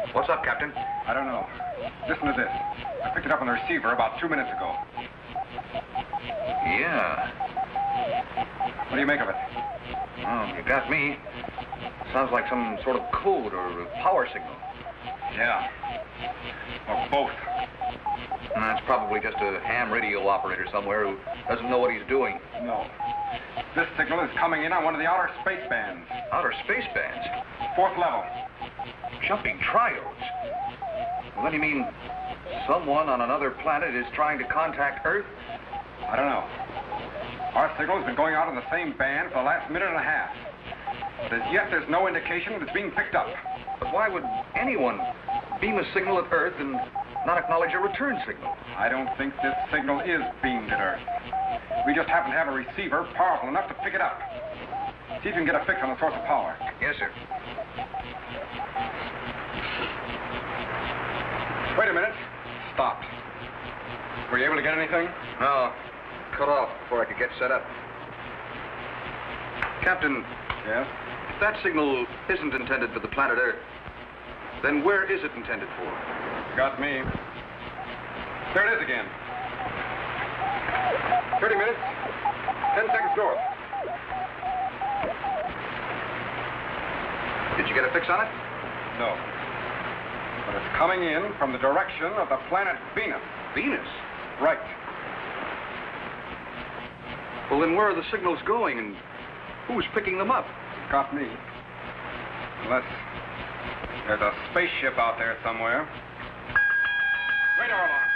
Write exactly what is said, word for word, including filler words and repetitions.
What's up, Captain? I don't know. Listen to this. I picked it up on the receiver about two minutes ago. Yeah. What do you make of it? Oh, you got me. Sounds like some sort of code or power signal. Yeah. Or both. That's probably just a ham radio operator somewhere who doesn't know what he's doing. No. This signal is coming in on one of the outer space bands. Outer space bands? Fourth level. Jumping triodes? Well, then you mean someone on another planet is trying to contact Earth? I don't know. Our signal has been going out on the same band for the last minute and a half. But as yet, there's no indication that it's being picked up. But why would anyone beam a signal at Earth and not acknowledge a return signal? I don't think this signal is beamed at Earth. We just happen to have a receiver powerful enough to pick it up. See if you can get a fix on the source of power. Yes, sir. Wait a minute. Stopped. Were you able to get anything? No. Cut off before I could get set up. Captain. Yes? If that signal isn't intended for the planet Earth, then where is it intended for? Got me. There it is again. Thirty minutes. Ten seconds north. Did you get a fix on it? No. But it's coming in from the direction of the planet Venus. Venus? Right. Well, then where are the signals going and who's picking them up? Got me. Unless there's a spaceship out there somewhere. Radar alarm.